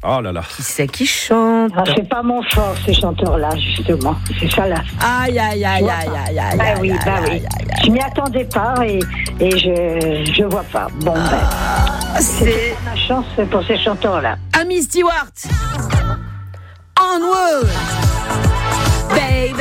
Oh là là. Qui c'est qui chante? C'est pas mon fort, ces chanteurs-là, justement. C'est ça, là. Aïe. Oui. Je m'y attendais pas et je vois pas. Bon, c'est ma chance pour ces chanteurs-là. Amy Stewart. Onward. Baby.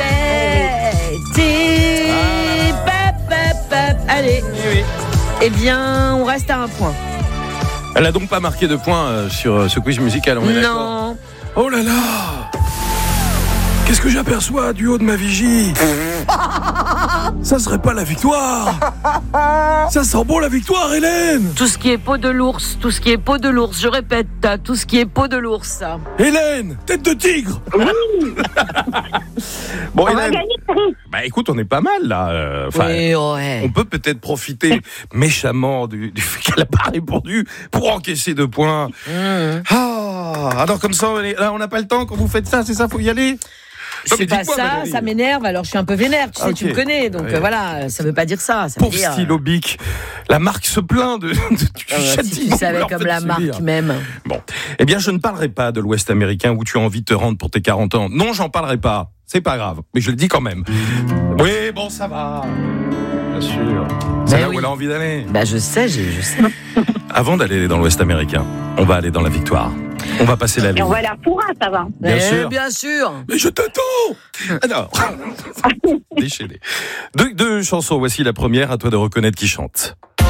Allez. Oui. Eh bien, on reste à un point. Elle a donc pas marqué de points sur ce quiz musical, on est d'accord? Non. Oh là là! Qu'est-ce que j'aperçois du haut de ma vigie? Ça serait pas la victoire? Ça sent bon la victoire, Hélène! Tout ce qui est peau de l'ours, je répète, tout ce qui est peau de l'ours. Hélène, tête de tigre! Bon, On va Hélène, gagner, Paris. bah écoute, on est pas mal là. Oui, ouais. On peut peut-être profiter méchamment du fait qu'elle n'a pas répondu pour encaisser 2 points. Alors comme ça, là, on n'a pas le temps quand vous faites ça, c'est ça, faut y aller? Non, C'est pas dis-moi, ça, Valérie. ça m'énerve, alors je suis un peu vénère, tu sais, tu me connais, donc Ouais. voilà, ça veut pas dire ça. Ça veut Pauvre dire, stylo bic, la marque se plaint du si châtiment tu savais que leur comme fait la subir. marque même. Bon, eh bien je ne parlerai pas de l'Ouest américain où tu as envie de te rendre pour tes 40 ans. Non, j'en parlerai pas, c'est pas grave, mais je le dis quand même. Oui, bon, ça va, bien sûr. C'est là où oui. elle a envie d'aller. Bah je sais. Avant d'aller dans l'Ouest américain, on va aller dans la victoire. On va passer la Et ligne. on va aller à Pourra, ça va. Bien sûr. Mais je t'attends. Alors, déchaîné. Deux chansons, voici la première, à toi de reconnaître qui chante.